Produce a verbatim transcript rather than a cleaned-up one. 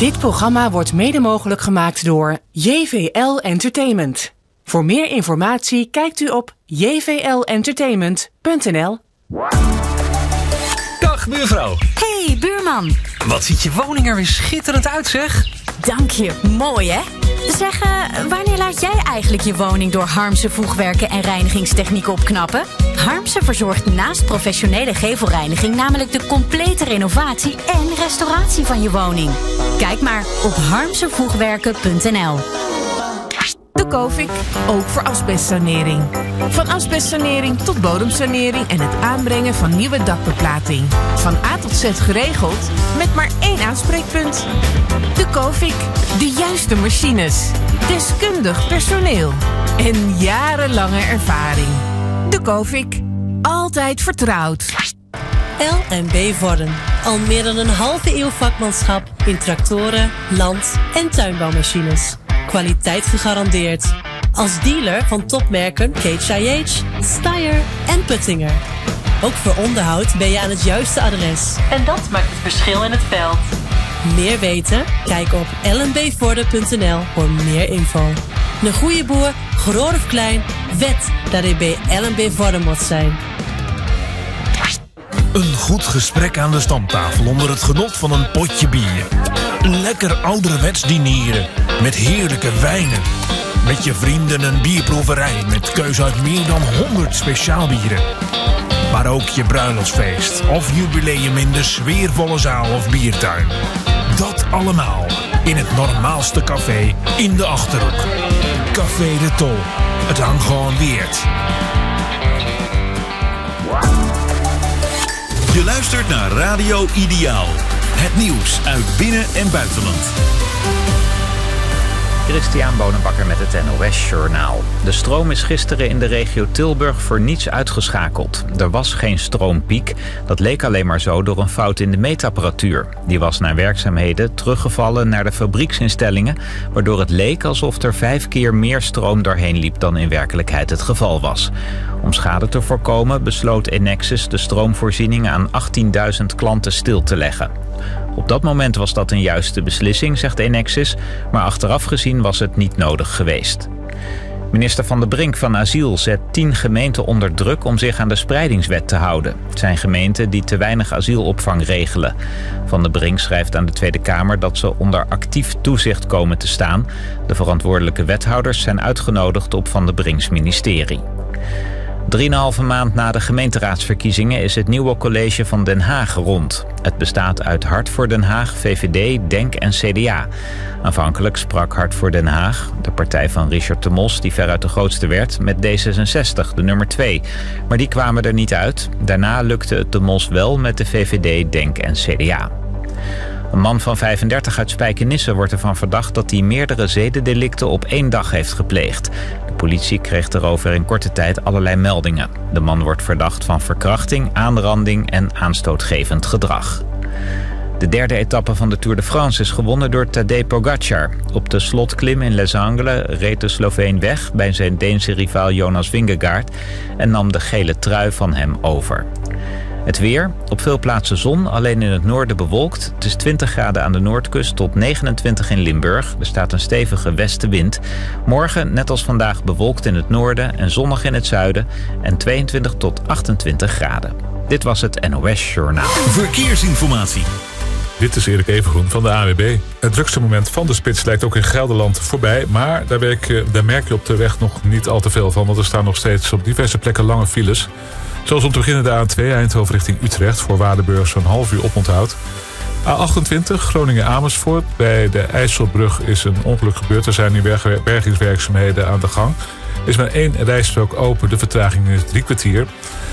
Dit programma wordt mede mogelijk gemaakt door J V L Entertainment. Voor meer informatie kijkt u op j v l entertainment punt n l. Dag buurvrouw. Hey buurman. Wat ziet je woning er weer schitterend uit, zeg. Dank je, mooi hè? Zeg, uh, wanneer laat jij eigenlijk je woning door Harmsen voegwerken en reinigingstechniek opknappen? Harmsen verzorgt naast professionele gevelreiniging namelijk de complete renovatie en restauratie van je woning. Kijk maar op harmsen voegwerken punt n l. De Covik, ook voor asbestsanering. Van asbestsanering tot bodemsanering en het aanbrengen van nieuwe dakbeplating. Van A tot Z geregeld, met maar één aanspreekpunt. De Covik, de juiste machines, deskundig personeel en jarenlange ervaring. De Covik, altijd vertrouwd. L en B Vorden, al meer dan een halve eeuw vakmanschap in tractoren, land- en tuinbouwmachines. Kwaliteit gegarandeerd. Als dealer van topmerken K H I H, Steyr en Puttinger. Ook voor onderhoud ben je aan het juiste adres. En dat maakt het verschil in het veld. Meer weten? Kijk op l n b vorden punt n l voor meer info. Een goede boer, groot of klein, wet dat hij bij L en B Vorden moet zijn. Een goed gesprek aan de stamtafel onder het genot van een potje bier. Lekker ouderwets dineren met heerlijke wijnen. Met je vrienden een bierproeverij met keus uit meer dan honderd speciaalbieren. Maar ook je bruiloftsfeest of jubileum in de sfeervolle zaal of biertuin. Dat allemaal in het normaalste café in de Achterhoek. Café de Tol. Het hangt gewoon weerd. Je luistert naar Radio Ideaal. Het nieuws uit binnen- en buitenland. Christian Bonenbakker met het N O S-journaal. De stroom is gisteren in de regio Tilburg voor niets uitgeschakeld. Er was geen stroompiek. Dat leek alleen maar zo door een fout in de meetapparatuur. Die was na werkzaamheden teruggevallen naar de fabrieksinstellingen, waardoor het leek alsof er vijf keer meer stroom doorheen liep dan in werkelijkheid het geval was. Om schade te voorkomen besloot Enexis de stroomvoorziening aan achttienduizend klanten stil te leggen. Op dat moment was dat een juiste beslissing, zegt Enexis, maar achteraf gezien was het niet nodig geweest. Minister Van der Brink van Asiel zet tien gemeenten onder druk om zich aan de spreidingswet te houden. Het zijn gemeenten die te weinig asielopvang regelen. Van der Brink schrijft aan de Tweede Kamer dat ze onder actief toezicht komen te staan. De verantwoordelijke wethouders zijn uitgenodigd op Van der Brinks ministerie. Drieënhalve maand na de gemeenteraadsverkiezingen is het nieuwe college van Den Haag rond. Het bestaat uit Hart voor Den Haag, V V D, Denk en C D A. Aanvankelijk sprak Hart voor Den Haag, de partij van Richard de Mos, die veruit de grootste werd, met D zesenzestig, de nummer twee. Maar die kwamen er niet uit. Daarna lukte het de Mos wel met de V V D, Denk en C D A. Een man van vijfendertig uit Spijkenisse wordt ervan verdacht dat hij meerdere zedendelicten op één dag heeft gepleegd. De politie kreeg erover in korte tijd allerlei meldingen. De man wordt verdacht van verkrachting, aanranding en aanstootgevend gedrag. De derde etappe van de Tour de France is gewonnen door Tadej Pogacar. Op de slotklim in Les Angles reed de Sloveen weg bij zijn Deense rivaal Jonas Vingegaard en nam de gele trui van hem over. Het weer, op veel plaatsen zon, alleen in het noorden bewolkt. Het is twintig graden aan de noordkust tot negenentwintig in Limburg. Er staat een stevige westenwind. Morgen, net als vandaag, bewolkt in het noorden en zonnig in het zuiden. En tweeëntwintig tot achtentwintig graden. Dit was het N O S-journaal. Verkeersinformatie. Dit is Erik Evengroen van de A N W B. Het drukste moment van de spits lijkt ook in Gelderland voorbij. Maar daar, werk, daar merk je op de weg nog niet al te veel van. Want er staan nog steeds op diverse plekken lange files. Zoals om te beginnen de A N twee Eindhoven richting Utrecht. Voor Waardenburg zo'n half uur oponthoud. A achtentwintig Groningen-Amersfoort. Bij de IJsselbrug is een ongeluk gebeurd. Er zijn nu bergingswerkzaamheden aan de gang. Er is maar één rijstrook open. De vertraging is drie kwartier.